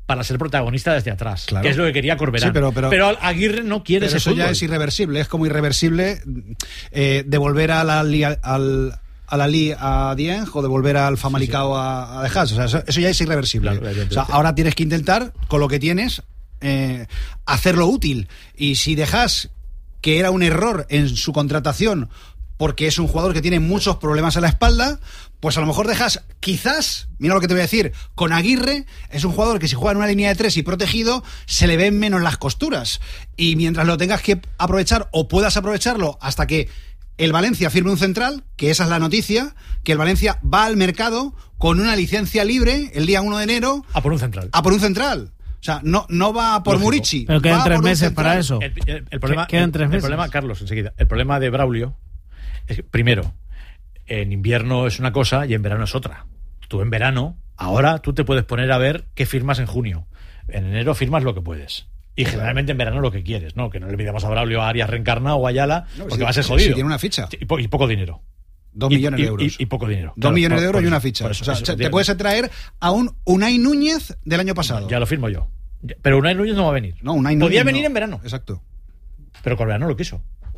para ser protagonista desde atrás, Claro. que es lo que quería Corberán. Sí, pero, pero, pero Aguirre no quiere pero ese eso ya fútbol. es irreversible, es como irreversible eh, devolver a la li- al a la Li a Dieng o devolver al Famalicão sí, sí. a, a De Haas, o sea, eso, eso ya es irreversible. Claro, o sea, ahora tienes que intentar con lo que tienes eh, hacerlo útil, y si De Haas, que era un error en su contratación porque es un jugador que tiene muchos problemas en la espalda, pues a lo mejor De Haas, quizás, mira lo que te voy a decir, con Aguirre es un jugador que si juega en una línea de tres y protegido se le ven menos las costuras, y mientras lo tengas que aprovechar o puedas aprovecharlo hasta que el Valencia firme un central, que esa es la noticia, que el Valencia va al mercado con una licencia libre el día uno de enero a por un central. A por un central. O sea, no, no va por Lógico. Murici. Pero quedan tres meses para eso. El, el, el problema, quedan tres el, meses. El problema, Carlos, enseguida. El problema de Braulio es que, primero, en invierno es una cosa y en verano es otra. Tú en verano, ahora tú te puedes poner a ver qué firmas en junio. En enero firmas lo que puedes. Y generalmente en verano lo que quieres, ¿no? Que no le pidamos a Braulio, a Arias Reencarna o a Ayala, no, porque si, va a ser jodido. Si tiene una ficha. Y, po- y poco dinero. Dos y, millones y, de euros. Y, y poco dinero. Dos Claro, millones por, de euros por y una eso, ficha. eso, o sea, eso, te eso, puedes traer a un Unai Núñez del año pasado. Ya lo firmo yo. Pero Unai Núñez no va a venir. No, Unai Núñez Podía venir no. en verano. Exacto. Pero Corberán no lo quiso.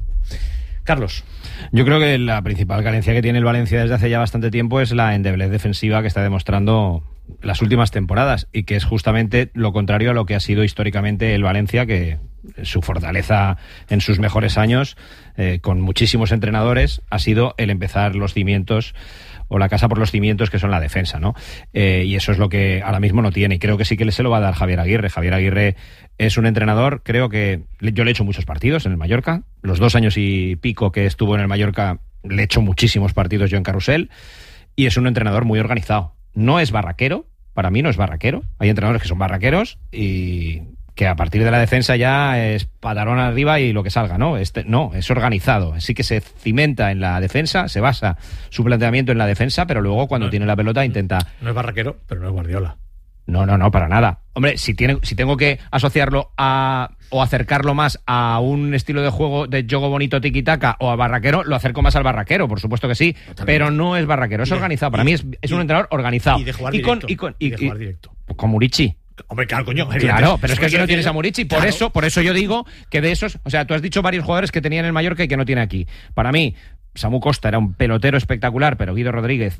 Carlos. Yo creo que la principal carencia que tiene el Valencia desde hace ya bastante tiempo es la endeblez defensiva que está demostrando las últimas temporadas, y que es justamente lo contrario a lo que ha sido históricamente el Valencia, que su fortaleza en sus mejores años, eh, con muchísimos entrenadores, ha sido el empezar los cimientos o la casa por los cimientos, que son la defensa, ¿no? Eh, y eso es lo que ahora mismo no tiene, y creo que sí que se lo va a dar Javier Aguirre. Javier Aguirre es un entrenador, creo que yo le he hecho muchos partidos en el Mallorca, los dos años y pico que estuvo en el Mallorca le he hecho muchísimos partidos yo en Carrusel, y es un entrenador muy organizado. No es barraquero, para mí no es barraquero, hay entrenadores que son barraqueros y que a partir de la defensa ya es patarón arriba y lo que salga, ¿no? Este, no, es organizado, sí que se cimenta en la defensa, se basa su planteamiento en la defensa, pero luego cuando no, tiene la pelota intenta... No es barraquero, pero no es Guardiola. No, no, no, para nada. Hombre, si tiene, si tengo que asociarlo a o acercarlo más a un estilo de juego de juego bonito tiki-taka o a barraquero, lo acerco más al barraquero, por supuesto que sí, Totalmente. Pero no es barraquero, es y organizado. Para y, mí es, es y, un entrenador organizado. Y de jugar y directo. Con, y con, y, y de jugar directo. Con Murici. Hombre, claro, coño. Claro, pero es que aquí no tienes a Murici. Por claro. eso, por eso yo digo que de esos, o sea, tú has dicho varios jugadores que tenía en el Mallorca y que no tiene aquí. Para mí, Samu Costa era un pelotero espectacular, pero Guido Rodríguez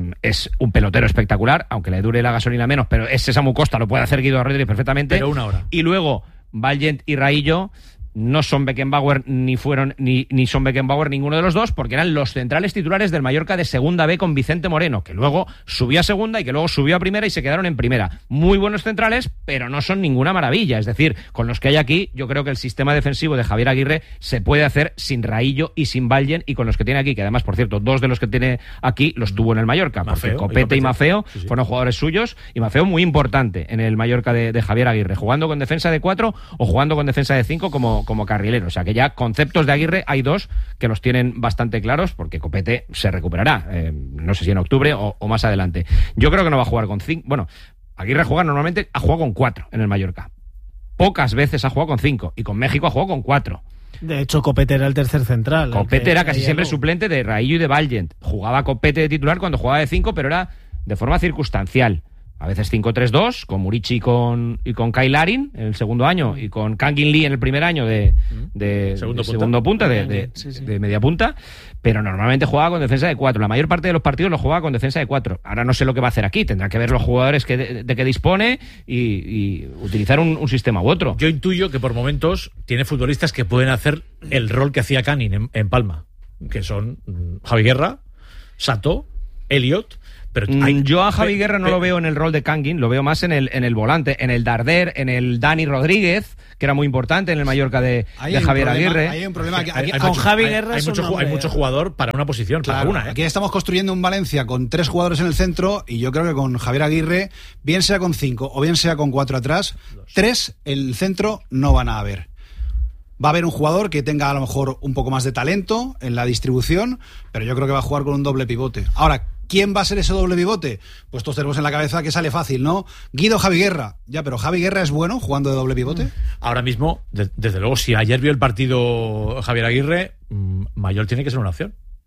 es un pelotero espectacular, aunque le dure la gasolina menos, pero ese Samu Costa lo puede hacer Guido Rodríguez perfectamente. Pero una hora. Y luego, Valiant y Raillo no son Beckenbauer ni fueron ni, ni son Beckenbauer ninguno de los dos, porque eran los centrales titulares del Mallorca de segunda B con Vicente Moreno, que luego subió a segunda y que luego subió a primera y se quedaron en primera. Muy buenos centrales, pero no son ninguna maravilla. Es decir, con los que hay aquí, yo creo que el sistema defensivo de Javier Aguirre se puede hacer sin Raillo y sin Vallen, y con los que tiene aquí, que además, por cierto, dos de los que tiene aquí los tuvo en el Mallorca, porque Mafeo, Copete y, y Mafeo sí, sí. fueron jugadores suyos, y Mafeo muy importante en el Mallorca de, de Javier Aguirre, jugando con defensa de cuatro o jugando con defensa de cinco como, como carrilero. O sea, que ya conceptos de Aguirre hay dos que los tienen bastante claros, porque Copete se recuperará, eh, no sé si en octubre o, o más adelante. Yo creo que no va a jugar con cinco. Bueno, Aguirre juega normalmente, ha jugado con cuatro en el Mallorca. Pocas veces ha jugado con cinco, y con México ha jugado con cuatro. De hecho, Copete era el tercer central. Copete era casi siempre suplente de Raillo y de Valiant. Jugaba Copete de titular cuando jugaba de cinco, pero era de forma circunstancial. A veces cinco tres dos, con Murici y con, y con Kyle Larin en el segundo año, y con Kangin Lee en el primer año de, de, segundo de punta, segundo punta de, de, sí, sí. de media punta, pero normalmente jugaba con defensa de cuatro. La mayor parte de los partidos lo jugaba con defensa de cuatro. Ahora no sé lo que va a hacer aquí, tendrá que ver los jugadores que de, de que dispone y, y utilizar un, un sistema u otro. Yo intuyo que por momentos tiene futbolistas que pueden hacer el rol que hacía Canning en, en Palma, que son Javi Guerra, Sato, Elliot. Pero hay, yo a Javi Guerra no pe, lo veo en el rol de Kangin, lo veo más en el en el volante, en el Darder, en el Dani Rodríguez, que era muy importante en el Mallorca de, de Javier problema, Aguirre. Hay un problema que aquí, hay, con aquí, Javi hay, Guerra hay, mucho, hay mucho jugador para una posición, claro, para una. ¿eh? Aquí estamos construyendo un Valencia con tres jugadores en el centro, y yo creo que con Javier Aguirre, bien sea con cinco o bien sea con cuatro atrás, Dos. tres en el centro no van a haber. Va a haber un jugador que tenga a lo mejor un poco más de talento en la distribución, pero yo creo que va a jugar con un doble pivote. Ahora, ¿quién va a ser ese doble pivote? Pues todos tenemos en la cabeza que sale fácil, ¿no? Guido, Javi Guerra. Ya, pero ¿Javi Guerra es bueno jugando de doble pivote? Ahora mismo, de, desde luego, si ayer vio el partido Javier Aguirre, Mayol tiene que ser una opción.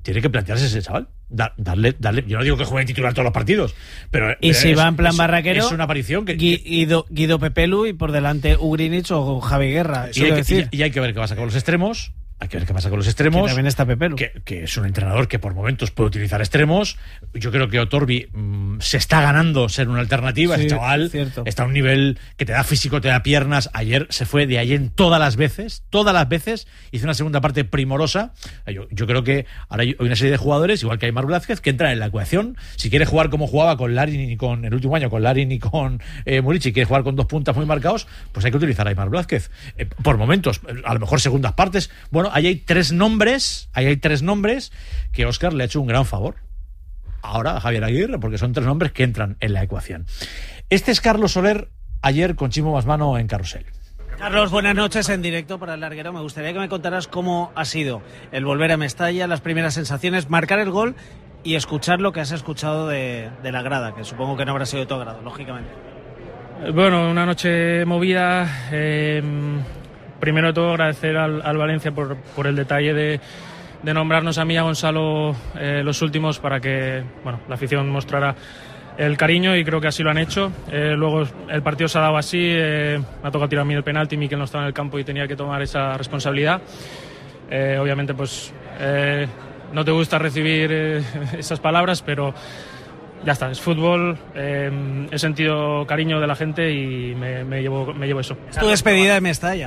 tiene que plantearse ese chaval. Da, darle, darle, yo no digo que juegue titular todos los partidos, pero. Y pero si es, va en plan es, barraquero. Es una aparición que. Guido, Guido Pepelu y por delante Ugrinich o Javi Guerra. Y hay, que, decir. Y, y hay que ver qué pasa con los extremos. Hay que ver qué pasa con los extremos. Que también está Pepelu. Que, que es un entrenador que por momentos puede utilizar extremos. Yo creo que Otorbi mmm, se está ganando ser una alternativa. Sí, ese chaval cierto. Está a un nivel que te da físico, te da piernas. Ayer se fue de ayer todas las veces. Todas las veces. Hizo una segunda parte primorosa. Yo, yo creo que ahora hay una serie de jugadores, igual que Aimar Blázquez, que entran en la ecuación. Si quiere jugar como jugaba con Larin y con el último año, con Larin y con eh, Murici, y quiere jugar con dos puntas muy marcados, pues hay que utilizar a Aimar Blázquez. Eh, por momentos, a lo mejor segundas partes. Bueno, ahí hay tres nombres Nombres, ahí hay tres nombres que Óscar le ha hecho un gran favor ahora a Javier Aguirre, porque son tres nombres que entran en la ecuación. Este es Carlos Soler, ayer con Chimo Basmano en Carrusel. Carlos, buenas noches en directo para el Larguero. Me gustaría que me contaras cómo ha sido el volver a Mestalla, las primeras sensaciones, marcar el gol y escuchar lo que has escuchado de, de la grada, que supongo que no habrá sido de tu agrado, lógicamente. Bueno, una noche movida. Eh... Primero de todo agradecer al, al Valencia por, por el detalle de, de nombrarnos a mí y a Gonzalo eh, los últimos para que bueno, la afición mostrara el cariño, y creo que así lo han hecho. Eh, luego el partido se ha dado así, eh, me ha tocado tirar a mí el penalti, Mikel no estaba en el campo y tenía que tomar esa responsabilidad. Eh, obviamente pues eh, no te gusta recibir eh, esas palabras, pero ya está, es fútbol, eh, he sentido cariño de la gente y me, me, llevo, me llevo eso. Es tu despedida de Mestalla.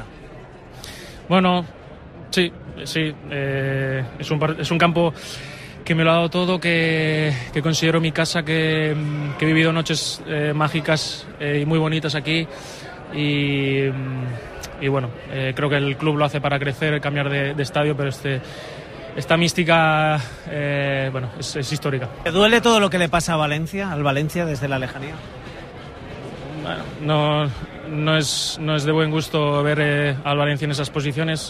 Bueno, sí, sí, eh, es, un, es un campo que me lo ha dado todo, que, que considero mi casa, que, que he vivido noches eh, mágicas eh, y muy bonitas aquí, y, y bueno, eh, creo que el club lo hace para crecer, cambiar de, de estadio, pero este, esta mística eh, bueno, es, es histórica. ¿Te duele todo lo que le pasa a Valencia, al Valencia desde la lejanía? Bueno, no, no, es, no es de buen gusto ver eh, al Valencia en esas posiciones,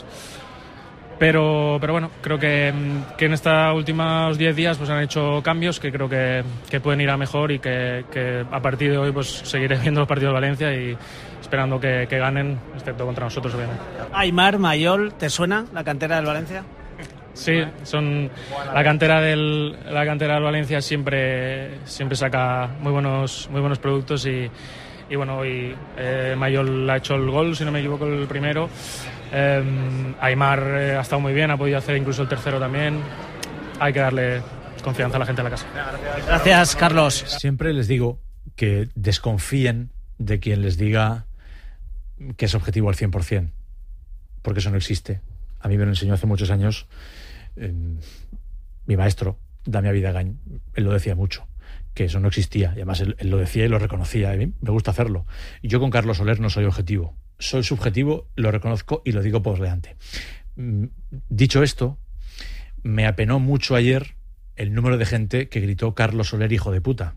pero, pero bueno, creo que, que en estos últimos diez días pues han hecho cambios que creo que, que pueden ir a mejor, y que, que a partir de hoy pues seguiré viendo los partidos de Valencia y esperando que, que ganen, excepto contra nosotros, obviamente. Aimar, Mayol, ¿te suena la cantera del Valencia? Sí, son la cantera del la cantera del Valencia siempre siempre saca muy buenos muy buenos productos, y Y bueno, hoy eh, Mayol ha hecho el gol, si no me equivoco, el primero. Eh, Aimar eh, ha estado muy bien, ha podido hacer incluso el tercero también. Hay que darle confianza a la gente de la casa. Gracias, Carlos. Siempre les digo que desconfíen de quien les diga que es objetivo al cien por ciento, porque eso no existe. A mí me lo enseñó hace muchos años eh, mi maestro, Damián Vidagañ. Él lo decía mucho, que eso no existía, y además él, él lo decía y lo reconocía, y a mí me gusta hacerlo. Y yo con Carlos Soler no soy objetivo, soy subjetivo, lo reconozco y lo digo por delante. Dicho esto, me apenó mucho ayer el número de gente que gritó Carlos Soler hijo de puta.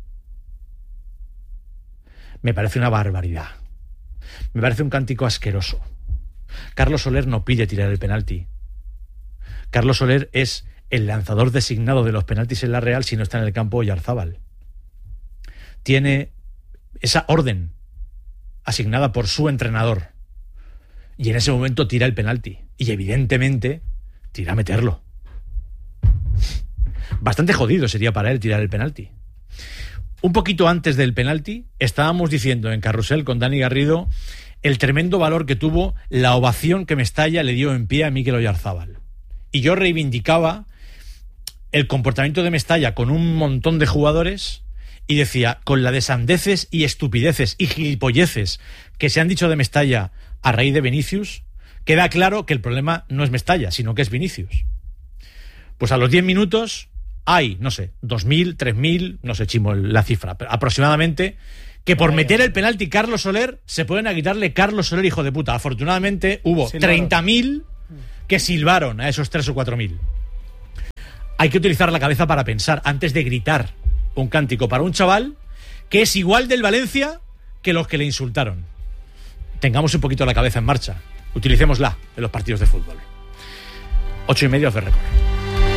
Me parece una barbaridad, me parece un cántico asqueroso. Carlos Soler no pide tirar el penalti. Carlos Soler es el lanzador designado de los penaltis en la Real si no está en el campo Oyarzábal. Tiene esa orden asignada por su entrenador, y en ese momento tira el penalti, y evidentemente tira a meterlo. Bastante jodido sería para él tirar el penalti. Un poquito antes del penalti estábamos diciendo en Carrusel con Dani Garrido el tremendo valor que tuvo la ovación que Mestalla le dio en pie a Mikel Oyarzábal, y yo reivindicaba el comportamiento de Mestalla con un montón de jugadores, y decía, con la de sandeces y estupideces y gilipolleces que se han dicho de Mestalla a raíz de Vinicius, queda claro que el problema no es Mestalla, sino que es Vinicius. Pues a los diez minutos hay, no sé, dos mil, tres mil, no sé, Chimo la cifra, pero aproximadamente, que por meter el penalti Carlos Soler se pueden a quitarle Carlos Soler hijo de puta. Afortunadamente hubo treinta mil que silbaron a esos tres o cuatro mil. Hay que utilizar la cabeza para pensar antes de gritar un cántico para un chaval que es igual del Valencia que los que le insultaron. Tengamos un poquito la cabeza en marcha, utilicémosla en los partidos de fútbol. Ocho y medio de recorrer.